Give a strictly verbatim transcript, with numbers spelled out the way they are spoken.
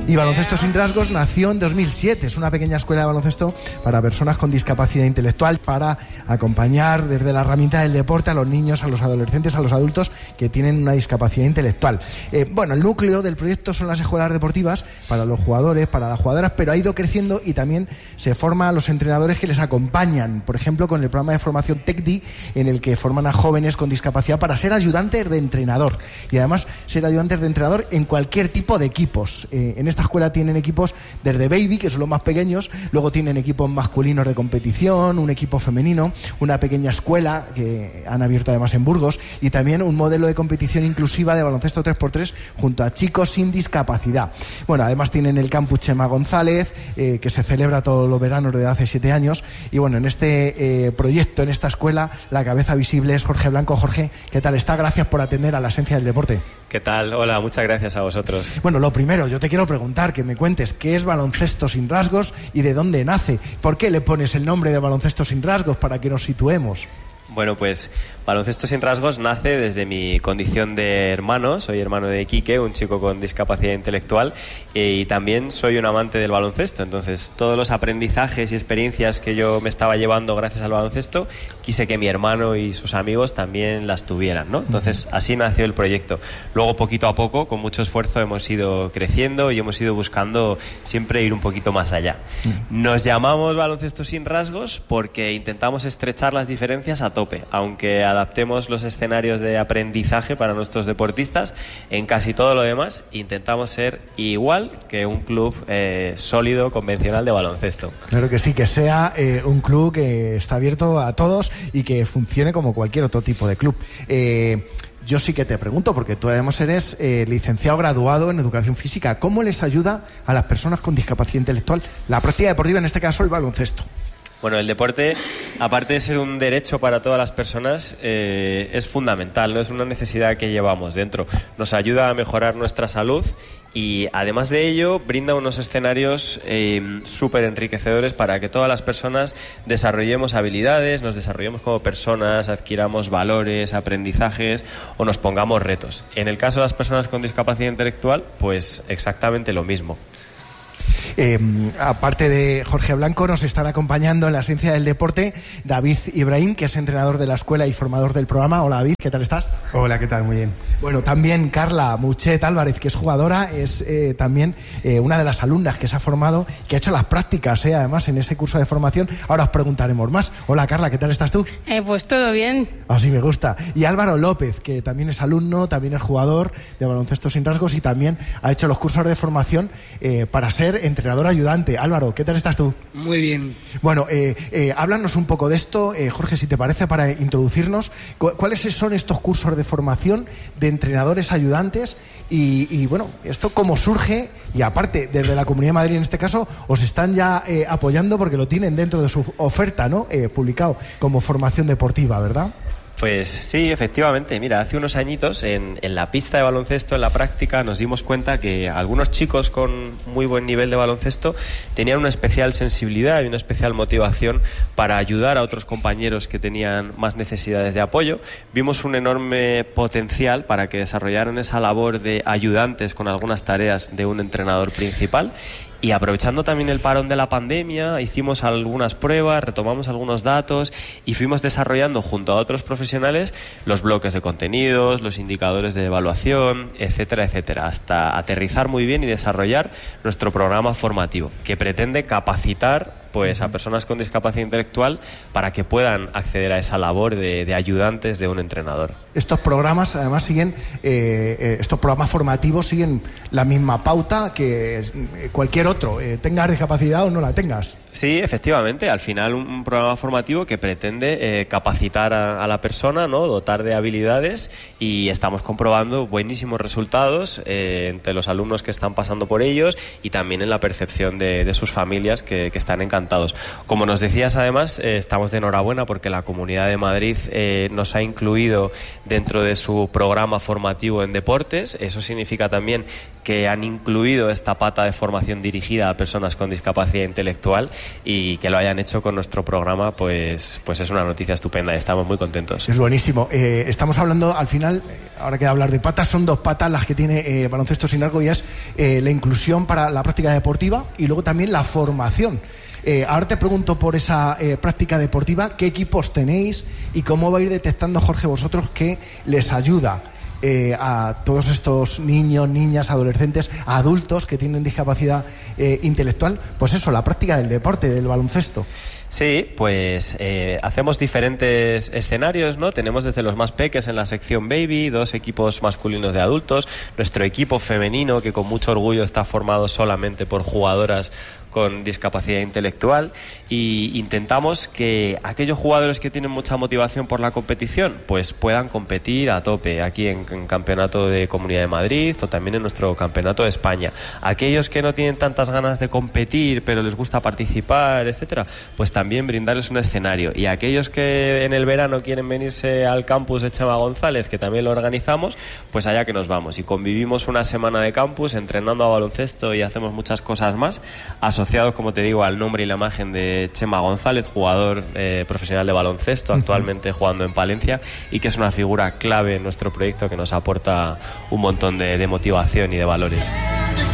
Y Baloncesto Sin Rasgos nació en dos mil siete. Es una pequeña escuela de baloncesto para personas con discapacidad intelectual, para acompañar desde la herramienta del deporte a los niños, a los adolescentes, a los adultos que tienen una discapacidad intelectual. Eh, bueno, el núcleo del proyecto son las escuelas deportivas para los jugadores, para las jugadoras, pero ha ido creciendo y también se forma a los entrenadores que les acompañan, por ejemplo, con el programa de formación TECDI, en el que forman a jóvenes con discapacidad para ser ayudantes de entrenador y además ser ayudantes de entrenador en cualquier tipo de equipos. Eh, en esta escuela tienen equipos desde baby, que son los más pequeños, luego tienen equipos masculinos de competición, un equipo femenino, una pequeña escuela que han abierto además en Burgos, y también un modelo de competición inclusiva de baloncesto tres por tres junto a chicos sin discapacidad. Bueno, además tienen el campus Chema González, eh, que se celebra todos los veranos desde hace siete años, y bueno, en este eh, proyecto, en esta escuela, la cabeza visible es Jorge Blanco. Jorge, ¿qué tal está? Gracias por atender a la esencia del deporte. ¿Qué tal? Hola, muchas gracias a vosotros. Bueno, lo primero, yo te quiero preguntar, que me cuentes qué es Baloncesto Sin Rasgos y de dónde nace. ¿Por qué le pones el nombre de Baloncesto Sin Rasgos para que nos situemos? Bueno, pues Baloncesto Sin Rasgos nace desde mi condición de hermano. Soy hermano de Quique, un chico con discapacidad intelectual, y también soy un amante del baloncesto. Entonces, todos los aprendizajes y experiencias que yo me estaba llevando gracias al baloncesto, quise que mi hermano y sus amigos también las tuvieran, ¿no? Entonces, así nació el proyecto. Luego, poquito a poco, con mucho esfuerzo, hemos ido creciendo y hemos ido buscando siempre ir un poquito más allá. Nos llamamos Baloncesto Sin Rasgos porque intentamos estrechar las diferencias a tope, aunque adaptemos los escenarios de aprendizaje para nuestros deportistas. En casi todo lo demás intentamos ser igual que un club eh, sólido, convencional de baloncesto. Claro que sí, que sea eh, un club que está abierto a todos y que funcione como cualquier otro tipo de club. Eh, yo sí que te pregunto, porque tú además eres eh, licenciado graduado en Educación Física, ¿cómo les ayuda a las personas con discapacidad intelectual la práctica deportiva, en este caso el baloncesto? Bueno, el deporte, aparte de ser un derecho para todas las personas, eh, es fundamental, ¿no? Es una necesidad que llevamos dentro. Nos ayuda a mejorar nuestra salud y, además de ello, brinda unos escenarios eh, súper enriquecedores para que todas las personas desarrollemos habilidades, nos desarrollemos como personas, adquiramos valores, aprendizajes o nos pongamos retos. En el caso de las personas con discapacidad intelectual, pues exactamente lo mismo. Eh, aparte de Jorge Blanco, nos están acompañando en la esencia del deporte David Ibrahim, que es entrenador de la escuela y formador del programa. Hola David, ¿qué tal estás? Hola, ¿qué tal? Muy bien. Bueno, también Carla Muchet Álvarez, que es jugadora, es eh, también eh, una de las alumnas que se ha formado, que ha hecho las prácticas, eh, además, en ese curso de formación. Ahora os preguntaremos más. Hola Carla, ¿qué tal estás tú? Eh, pues todo bien. Así me gusta. Y Álvaro López, que también es alumno, también es jugador de Baloncesto Sin Rasgos y también ha hecho los cursos de formación eh, para ser entrenador ayudante. Álvaro, ¿qué tal estás tú? Muy bien. Bueno, eh, eh, háblanos un poco de esto, eh, Jorge, si te parece, para introducirnos. Cu- ¿Cuáles son estos cursos de formación de entrenadores ayudantes? Y, y bueno, ¿esto cómo surge? Y aparte, desde la Comunidad de Madrid, en este caso, os están ya eh, apoyando porque lo tienen dentro de su oferta, ¿no? Eh, publicado como formación deportiva, ¿verdad? Pues sí, efectivamente. Mira, hace unos añitos en, en la pista de baloncesto, en la práctica, nos dimos cuenta que algunos chicos con muy buen nivel de baloncesto tenían una especial sensibilidad y una especial motivación para ayudar a otros compañeros que tenían más necesidades de apoyo. Vimos un enorme potencial para que desarrollaran esa labor de ayudantes con algunas tareas de un entrenador principal. Y aprovechando también el parón de la pandemia, hicimos algunas pruebas, retomamos algunos datos y fuimos desarrollando junto a otros profesionales los bloques de contenidos, los indicadores de evaluación, etcétera, etcétera, hasta aterrizar muy bien y desarrollar nuestro programa formativo, que pretende capacitar pues a personas con discapacidad intelectual para que puedan acceder a esa labor de, de ayudantes de un entrenador. Estos programas además siguen, eh, eh, estos programas formativos siguen la misma pauta que eh, cualquier otro, eh, tengas discapacidad o no la tengas. Sí, efectivamente, al final un, un programa formativo que pretende eh, capacitar a, a la persona, ¿no? Dotar de habilidades, y estamos comprobando buenísimos resultados eh, entre los alumnos que están pasando por ellos y también en la percepción de, de sus familias que, que están encantados. Como nos decías, además, eh, estamos de enhorabuena porque la Comunidad de Madrid eh, nos ha incluido dentro de su programa formativo en deportes. Eso significa también que han incluido esta pata de formación dirigida a personas con discapacidad intelectual y que lo hayan hecho con nuestro programa, pues, pues es una noticia estupenda y estamos muy contentos. Es buenísimo. Eh, estamos hablando, al final, ahora que hablar de patas, son dos patas las que tiene eh, Baloncesto Sin Arco, y es eh, la inclusión para la práctica deportiva y luego también la formación. Eh, ahora te pregunto por esa eh, práctica deportiva, ¿qué equipos tenéis y cómo va a ir detectando, Jorge, vosotros que les ayuda eh, a todos estos niños, niñas, adolescentes, adultos que tienen discapacidad eh, intelectual? Pues eso, la práctica del deporte, del baloncesto. Sí, pues eh, hacemos diferentes escenarios, ¿no? Tenemos desde los más peques en la sección baby, dos equipos masculinos de adultos, nuestro equipo femenino que con mucho orgullo está formado solamente por jugadoras con discapacidad intelectual, y intentamos que aquellos jugadores que tienen mucha motivación por la competición pues puedan competir a tope aquí en, en Campeonato de Comunidad de Madrid o también en nuestro Campeonato de España. Aquellos que no tienen tantas ganas de competir pero les gusta participar, etcétera, pues también brindarles un escenario. Y aquellos que en el verano quieren venirse al campus de Chema González, que también lo organizamos, pues allá que nos vamos y convivimos una semana de campus entrenando a baloncesto y hacemos muchas cosas más asociados, como te digo, al nombre y la imagen de Chema González, jugador eh, profesional de baloncesto, actualmente jugando en Palencia, y que es una figura clave en nuestro proyecto que nos aporta un montón de, de motivación y de valores.